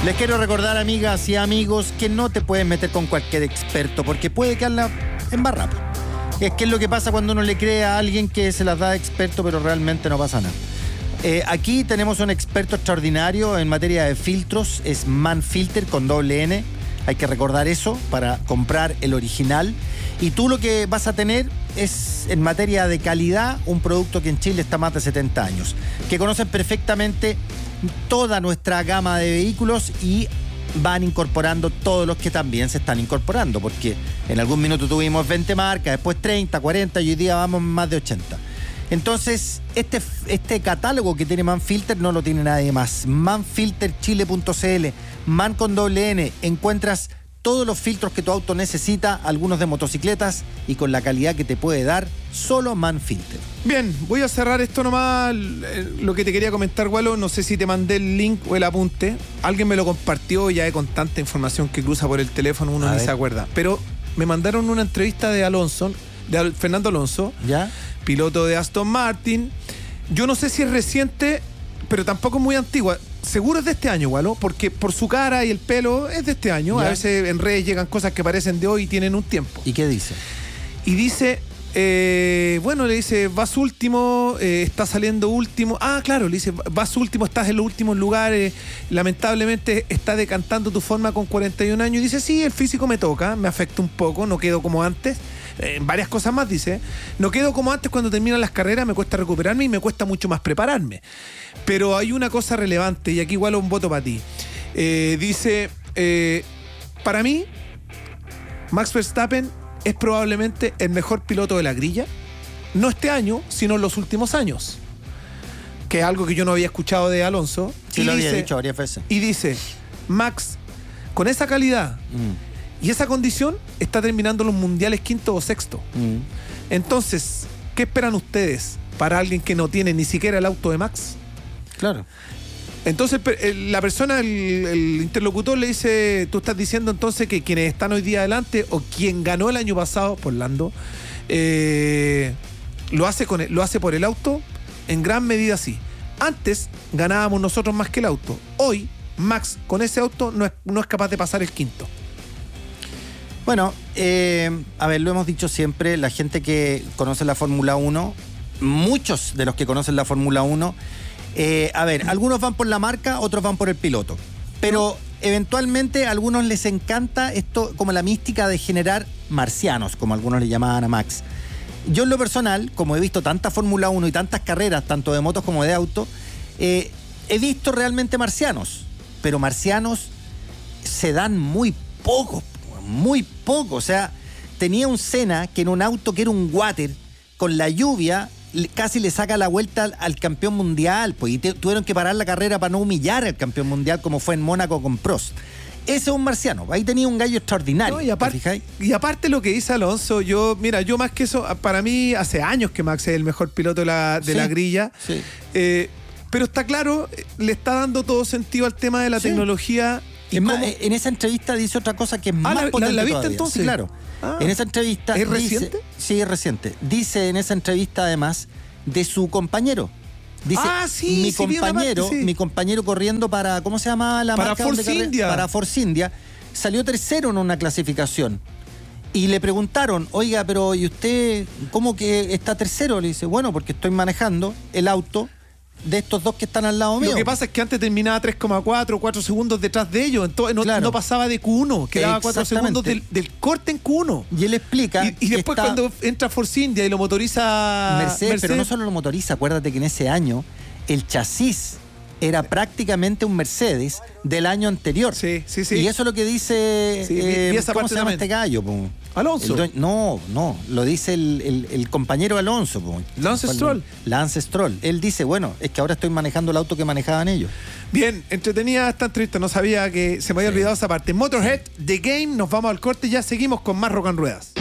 Les quiero recordar, amigas y amigos, que no te puedes meter con cualquier experto porque puede quedarla embarrada. Es que es lo que pasa cuando uno le cree a alguien que se las da de experto, pero realmente no pasa nada. Aquí tenemos un experto extraordinario en materia de filtros, es Manfilter con doble N. Hay que recordar eso para comprar el original. Y tú lo que vas a tener es, en materia de calidad, un producto que en Chile está más de 70 años, que conocen perfectamente toda nuestra gama de vehículos y van incorporando todos los que también se están incorporando, porque en algún minuto tuvimos 20 marcas, después 30, 40 y hoy día vamos más de 80. Entonces, este catálogo que tiene Manfilter no lo tiene nadie más. Manfilterchile.cl, Man con doble N, encuentras todos los filtros que tu auto necesita, algunos de motocicletas y con la calidad que te puede dar solo Manfilter. Bien, voy a cerrar esto nomás, lo que te quería comentar, Gualo, no sé si te mandé el link o el apunte, alguien me lo compartió ya con tanta información que cruza por el teléfono, uno ni se acuerda, pero me mandaron una entrevista de Fernando Alonso, ¿ya? Piloto de Aston Martin. Yo no sé si es reciente, pero tampoco es muy antigua. Seguro es de este año, Gualo, porque por su cara y el pelo es de este año. ¿Ya? A veces en redes llegan cosas que parecen de hoy y tienen un tiempo. ¿Y qué dice? Y dice, le dice, vas último, está saliendo último. Ah, claro, le dice, vas último, estás en los últimos lugares. Lamentablemente está decantando tu forma con 41 años. Y dice, sí, el físico me toca, me afecta un poco, no quedo como antes. Varias cosas más dice, no quedo como antes cuando terminan las carreras, me cuesta recuperarme y me cuesta mucho más prepararme, pero hay una cosa relevante y aquí igual un voto para ti. Dice, para mí Max Verstappen es probablemente el mejor piloto de la grilla, no este año sino en los últimos años, que es algo que yo no había escuchado de Alonso. Sí, lo había dicho varias veces. Y dice, Max con esa calidad y esa condición está terminando los mundiales quinto o sexto. Entonces, ¿qué esperan ustedes para alguien que no tiene ni siquiera el auto de Max? Claro. Entonces, la persona, el interlocutor le dice, tú estás diciendo entonces que quienes están hoy día adelante o quien ganó el año pasado por Lando, lo hace por el auto. En gran medida sí. Antes ganábamos nosotros más que el auto. Hoy, Max con ese auto no es capaz de pasar el quinto. Bueno, a ver, lo hemos dicho siempre, la gente que conoce la Fórmula 1, muchos de los que conocen la Fórmula 1, algunos van por la marca, otros van por el piloto. Pero eventualmente a algunos les encanta esto, como la mística de generar marcianos, como algunos le llamaban a Max. Yo en lo personal, como he visto tanta Fórmula 1 y tantas carreras, tanto de motos como de auto, he visto realmente marcianos, pero marcianos se dan muy poco. O sea, tenía un Senna que en un auto que era un water, con la lluvia, casi le saca la vuelta al campeón mundial, pues, y tuvieron que parar la carrera para no humillar al campeón mundial como fue en Mónaco con Prost. Ese es un marciano, ahí tenía un gallo extraordinario. No, y aparte lo que dice Alonso, yo más que eso, para mí hace años que Max es el mejor piloto de la grilla, sí. Pero está claro, le está dando todo sentido al tema de la tecnología. Es más, en esa entrevista dice otra cosa que es más potente ¿la viste todavía. entonces? Sí, claro. En esa entrevista ¿Es reciente? Sí, es reciente. Dice en esa entrevista además de su compañero. Dice, mi compañero corriendo para, ¿cómo se llama la marca? Para Force India. Para Force India, salió tercero en una clasificación. Y le preguntaron, oiga, pero ¿y usted cómo que está tercero? Le dice, bueno, porque estoy manejando el auto de estos dos que están al lado mío. Lo que pasa es que antes terminaba 4 segundos detrás de ellos, entonces no pasaba de Q1, quedaba 4 segundos del corte en Q1. Y él explica y después cuando entra Force India y lo motoriza Mercedes, pero no solo lo motoriza, acuérdate que en ese año el chasis era prácticamente un Mercedes del año anterior. Sí. Y eso es lo que dice ¿cómo se llama este gallo? Alonso. No, lo dice el compañero Alonso. Lance Stroll. Él dice, bueno, es que ahora estoy manejando el auto que manejaban ellos. Bien, entretenida esta entrevista, no sabía que se me había olvidado esa parte. Motorhead, The Game, nos vamos al corte y ya seguimos con más Rock and Ruedas.